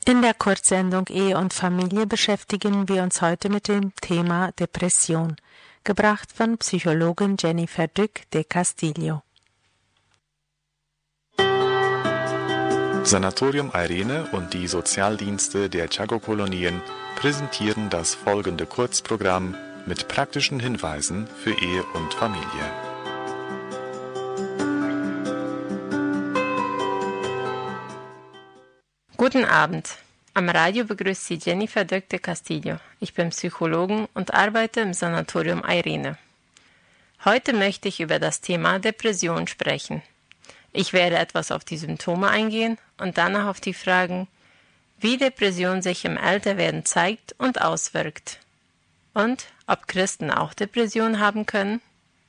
In der Kurzsendung Ehe und Familie beschäftigen wir uns heute mit dem Thema Depression, gebracht von Psychologin Jennifer Duc de Castillo. Sanatorium Airene und die Sozialdienste der Chaco-Kolonien präsentieren das folgende Kurzprogramm mit praktischen Hinweisen für Ehe und Familie. Guten Abend. Am Radio begrüßt Sie Jennifer Duc de Castillo. Ich bin Psychologin und arbeite im Sanatorium Airene. Heute möchte ich über das Thema Depression sprechen. Ich werde etwas auf die Symptome eingehen und danach auf die Fragen, wie Depression sich im Älterwerden zeigt und auswirkt. Und ob Christen auch Depression haben können?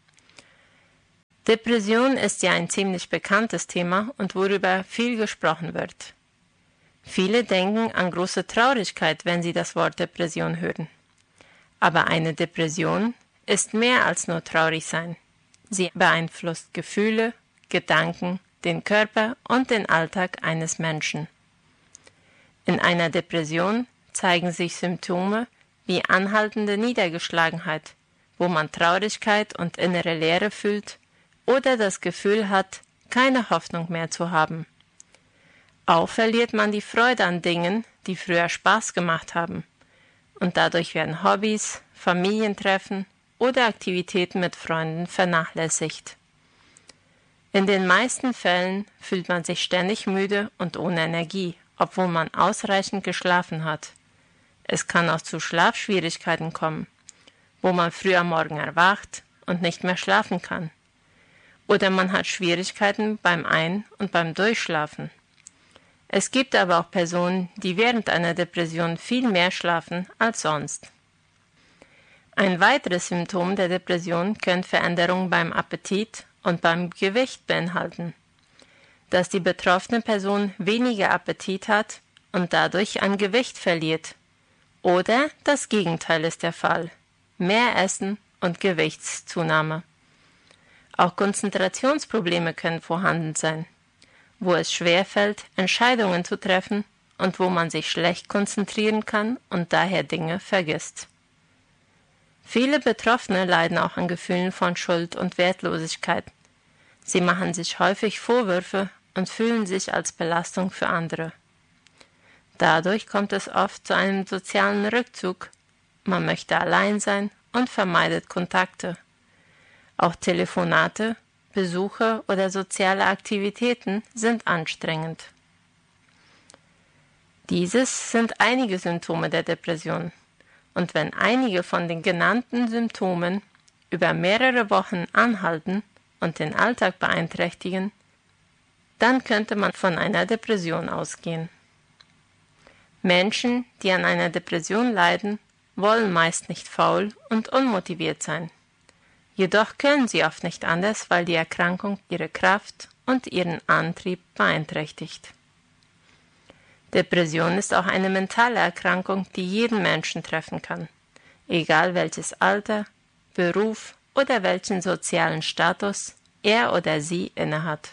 Depression ist ja ein ziemlich bekanntes Thema und worüber viel gesprochen wird. Viele denken an große Traurigkeit, wenn sie das Wort Depression hören. Aber eine Depression ist mehr als nur traurig sein. Sie beeinflusst Gefühle, Gedanken, den Körper und den Alltag eines Menschen. In einer Depression zeigen sich Symptome wie anhaltende Niedergeschlagenheit, wo man Traurigkeit und innere Leere fühlt oder das Gefühl hat, keine Hoffnung mehr zu haben. Auch verliert man die Freude an Dingen, die früher Spaß gemacht haben. Und dadurch werden Hobbys, Familientreffen oder Aktivitäten mit Freunden vernachlässigt. In den meisten Fällen fühlt man sich ständig müde und ohne Energie, obwohl man ausreichend geschlafen hat. Es kann auch zu Schlafschwierigkeiten kommen, wo man früh am Morgen erwacht und nicht mehr schlafen kann. Oder man hat Schwierigkeiten beim Ein- und beim Durchschlafen. Es gibt aber auch Personen, die während einer Depression viel mehr schlafen als sonst. Ein weiteres Symptom der Depression können Veränderungen beim Appetit und beim Gewicht beinhalten. Dass die betroffene Person weniger Appetit hat und dadurch an Gewicht verliert. Oder das Gegenteil ist der Fall. Mehr Essen und Gewichtszunahme. Auch Konzentrationsprobleme können vorhanden sein, wo es schwerfällt, Entscheidungen zu treffen und wo man sich schlecht konzentrieren kann und daher Dinge vergisst. Viele Betroffene leiden auch an Gefühlen von Schuld und Wertlosigkeit. Sie machen sich häufig Vorwürfe und fühlen sich als Belastung für andere. Dadurch kommt es oft zu einem sozialen Rückzug. Man möchte allein sein und vermeidet Kontakte. Auch Telefonate, Besuche oder soziale Aktivitäten sind anstrengend. Dieses sind einige Symptome der Depression. Und wenn einige von den genannten Symptomen über mehrere Wochen anhalten und den Alltag beeinträchtigen, dann könnte man von einer Depression ausgehen. Menschen, die an einer Depression leiden, wollen meist nicht faul und unmotiviert sein. Jedoch können sie oft nicht anders, weil die Erkrankung ihre Kraft und ihren Antrieb beeinträchtigt. Depression ist auch eine mentale Erkrankung, die jeden Menschen treffen kann, egal welches Alter, Beruf oder welchen sozialen Status er oder sie innehat.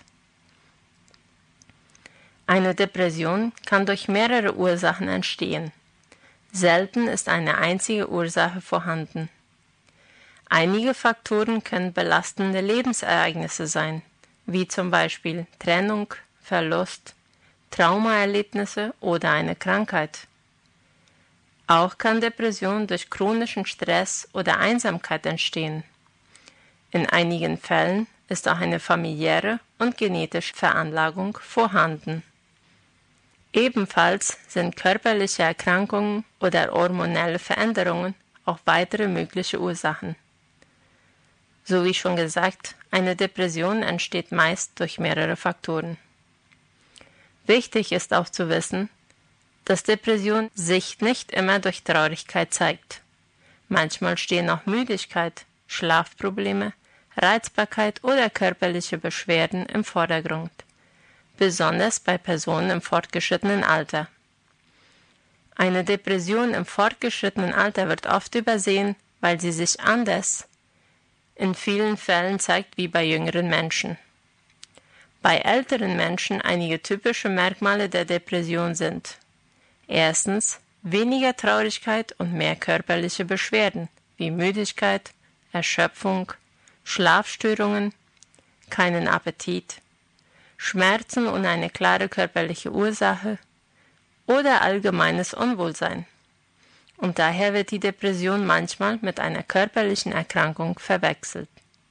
Eine Depression kann durch mehrere Ursachen entstehen. Selten ist eine einzige Ursache vorhanden. Einige Faktoren können belastende Lebensereignisse sein, wie zum Beispiel Trennung, Verlust, Traumaerlebnisse oder eine Krankheit. Auch kann Depression durch chronischen Stress oder Einsamkeit entstehen. In einigen Fällen ist auch eine familiäre und genetische Veranlagung vorhanden. Ebenfalls sind körperliche Erkrankungen oder hormonelle Veränderungen auch weitere mögliche Ursachen. So wie schon gesagt, eine Depression entsteht meist durch mehrere Faktoren. Wichtig ist auch zu wissen, dass Depression sich nicht immer durch Traurigkeit zeigt. Manchmal stehen auch Müdigkeit, Schlafprobleme, Reizbarkeit oder körperliche Beschwerden im Vordergrund, besonders bei Personen im fortgeschrittenen Alter. Eine Depression im fortgeschrittenen Alter wird oft übersehen, weil sie sich anders in vielen Fällen zeigt wie bei jüngeren Menschen. Bei älteren Menschen einige typische Merkmale der Depression sind Erstens weniger Traurigkeit und mehr körperliche Beschwerden wie Müdigkeit, Erschöpfung, Schlafstörungen, keinen Appetit, Schmerzen ohne eine klare körperliche Ursache oder allgemeines Unwohlsein. Und daher wird die Depression manchmal mit einer körperlichen Erkrankung verwechselt.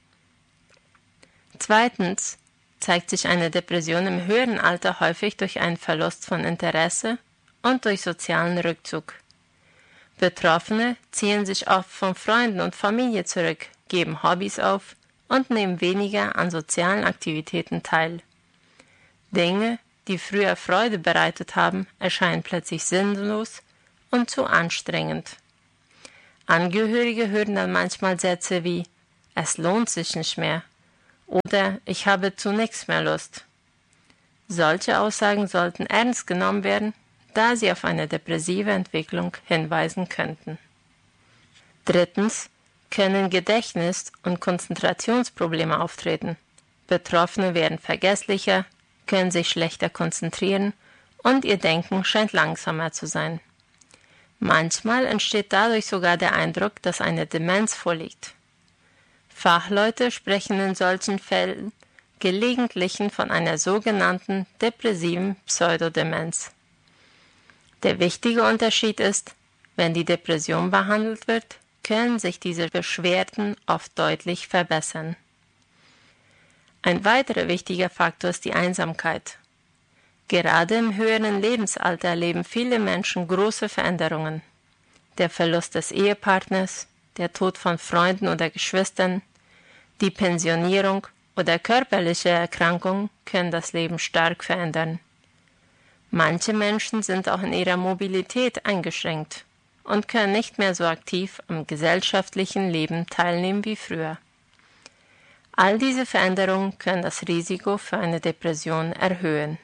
Zweitens zeigt sich eine Depression im höheren Alter häufig durch einen Verlust von Interesse und durch sozialen Rückzug. Betroffene ziehen sich oft von Freunden und Familie zurück, geben Hobbys auf und nehmen weniger an sozialen Aktivitäten teil. Dinge, die früher Freude bereitet haben, erscheinen plötzlich sinnlos und zu anstrengend. Angehörige hören dann manchmal Sätze wie „Es lohnt sich nicht mehr“ oder „Ich habe zu nichts mehr Lust“. Solche Aussagen sollten ernst genommen werden, da sie auf eine depressive Entwicklung hinweisen könnten. Drittens können Gedächtnis- und Konzentrationsprobleme auftreten. Betroffene werden vergesslicher, können sich schlechter konzentrieren und ihr Denken scheint langsamer zu sein. Manchmal entsteht dadurch sogar der Eindruck, dass eine Demenz vorliegt. Fachleute sprechen in solchen Fällen gelegentlich von einer sogenannten depressiven Pseudodemenz. Der wichtige Unterschied ist, wenn die Depression behandelt wird, können sich diese Beschwerden oft deutlich verbessern. Ein weiterer wichtiger Faktor ist die Einsamkeit. Gerade im höheren Lebensalter erleben viele Menschen große Veränderungen. Der Verlust des Ehepartners, der Tod von Freunden oder Geschwistern, die Pensionierung oder körperliche Erkrankungen können das Leben stark verändern. Manche Menschen sind auch in ihrer Mobilität eingeschränkt und können nicht mehr so aktiv am gesellschaftlichen Leben teilnehmen wie früher. All diese Veränderungen können das Risiko für eine Depression erhöhen.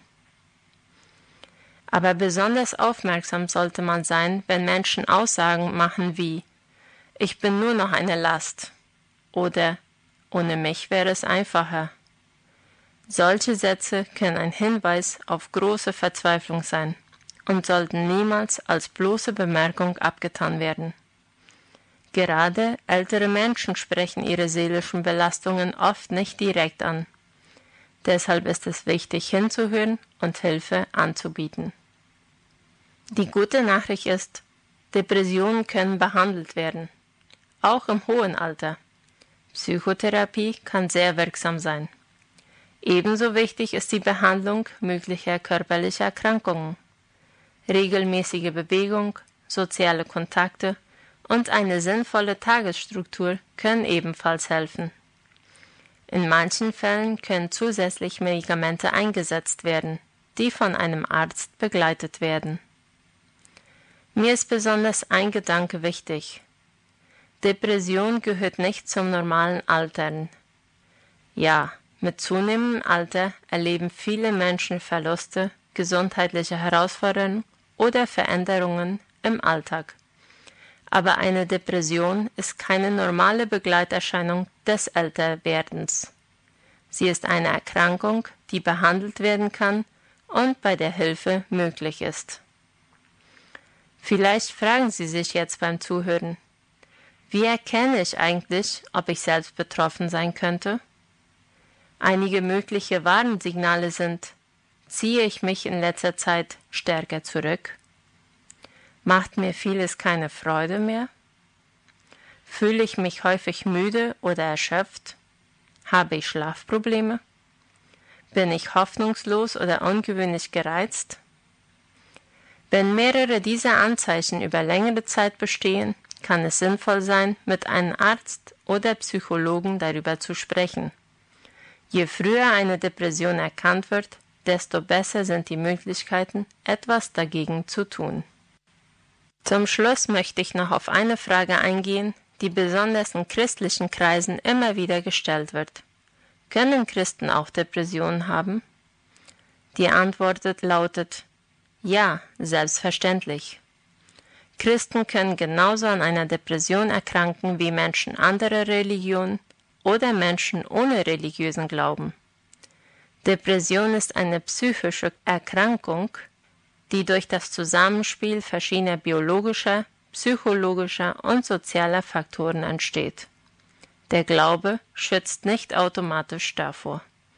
Aber besonders aufmerksam sollte man sein, wenn Menschen Aussagen machen wie „Ich bin nur noch eine Last“ oder „Ohne mich wäre es einfacher“. Solche Sätze können ein Hinweis auf große Verzweiflung sein und sollten niemals als bloße Bemerkung abgetan werden. Gerade ältere Menschen sprechen ihre seelischen Belastungen oft nicht direkt an. Deshalb ist es wichtig, hinzuhören und Hilfe anzubieten. Die gute Nachricht ist, Depressionen können behandelt werden, auch im hohen Alter. Psychotherapie kann sehr wirksam sein. Ebenso wichtig ist die Behandlung möglicher körperlicher Erkrankungen. Regelmäßige Bewegung, soziale Kontakte und eine sinnvolle Tagesstruktur können ebenfalls helfen. In manchen Fällen können zusätzlich Medikamente eingesetzt werden, die von einem Arzt begleitet werden. Mir ist besonders ein Gedanke wichtig. Depression gehört nicht zum normalen Altern. Ja, mit zunehmendem Alter erleben viele Menschen Verluste, gesundheitliche Herausforderungen oder Veränderungen im Alltag. Aber eine Depression ist keine normale Begleiterscheinung des Älterwerdens. Sie ist eine Erkrankung, die behandelt werden kann und bei der Hilfe möglich ist. Vielleicht fragen Sie sich jetzt beim Zuhören, wie erkenne ich eigentlich, ob ich selbst betroffen sein könnte? Einige mögliche Warnsignale sind: Ziehe ich mich in letzter Zeit stärker zurück? Macht mir vieles keine Freude mehr? Fühle ich mich häufig müde oder erschöpft? Habe ich Schlafprobleme? Bin ich hoffnungslos oder ungewöhnlich gereizt? Wenn mehrere dieser Anzeichen über längere Zeit bestehen, kann es sinnvoll sein, mit einem Arzt oder Psychologen darüber zu sprechen. Je früher eine Depression erkannt wird, desto besser sind die Möglichkeiten, etwas dagegen zu tun. Zum Schluss möchte ich noch auf eine Frage eingehen, die besonders in christlichen Kreisen immer wieder gestellt wird. Können Christen auch Depressionen haben? Die Antwort lautet: Ja, selbstverständlich. Christen können genauso an einer Depression erkranken wie Menschen anderer Religionen oder Menschen ohne religiösen Glauben. Depression ist eine psychische Erkrankung, die durch das Zusammenspiel verschiedener biologischer, psychologischer und sozialer Faktoren entsteht. Der Glaube schützt nicht automatisch davor.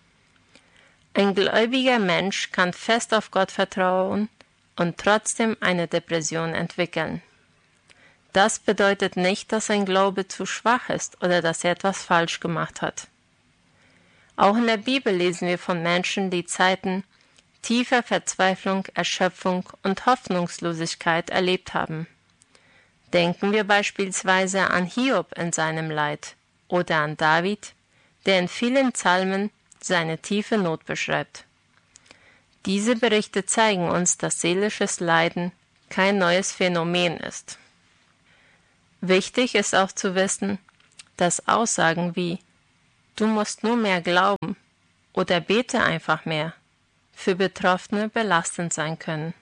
Ein gläubiger Mensch kann fest auf Gott vertrauen und trotzdem eine Depression entwickeln. Das bedeutet nicht, dass sein Glaube zu schwach ist oder dass er etwas falsch gemacht hat. Auch in der Bibel lesen wir von Menschen, die Zeiten tiefer Verzweiflung, Erschöpfung und Hoffnungslosigkeit erlebt haben. Denken wir beispielsweise an Hiob in seinem Leid oder an David, der in vielen Psalmen seine tiefe Not beschreibt. Diese Berichte zeigen uns, dass seelisches Leiden kein neues Phänomen ist. Wichtig ist auch zu wissen, dass Aussagen wie „Du musst nur mehr glauben“ oder „Bete einfach mehr“ für Betroffene belastend sein können.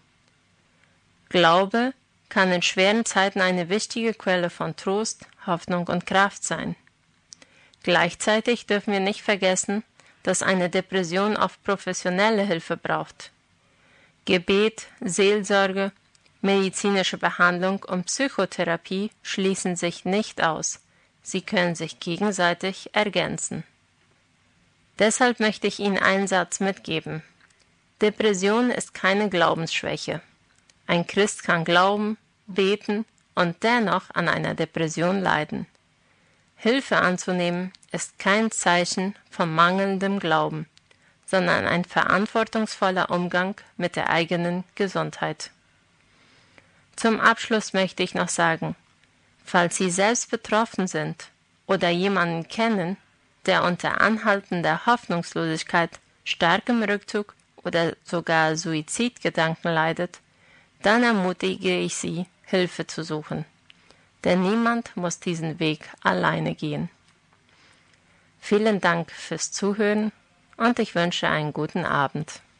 Glaube kann in schweren Zeiten eine wichtige Quelle von Trost, Hoffnung und Kraft sein. Gleichzeitig dürfen wir nicht vergessen, dass eine Depression oft professionelle Hilfe braucht. Gebet, Seelsorge, medizinische Behandlung und Psychotherapie schließen sich nicht aus. Sie können sich gegenseitig ergänzen. Deshalb möchte ich Ihnen einen Satz mitgeben. Depression ist keine Glaubensschwäche. Ein Christ kann glauben, beten und dennoch an einer Depression leiden. Hilfe anzunehmen ist kein Zeichen von mangelndem Glauben, sondern ein verantwortungsvoller Umgang mit der eigenen Gesundheit. Zum Abschluss möchte ich noch sagen, falls Sie selbst betroffen sind oder jemanden kennen, der unter anhaltender Hoffnungslosigkeit, starkem Rückzug oder sogar Suizidgedanken leidet, dann ermutige ich Sie, Hilfe zu suchen. Denn niemand muss diesen Weg alleine gehen. Vielen Dank fürs Zuhören und ich wünsche einen guten Abend.